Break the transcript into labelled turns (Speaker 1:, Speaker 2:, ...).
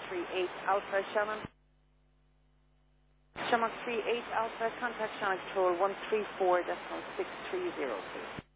Speaker 1: 38 Alpha, Shannon. Shamrock 38 Alpha, contact Shannon Control 134.630, please.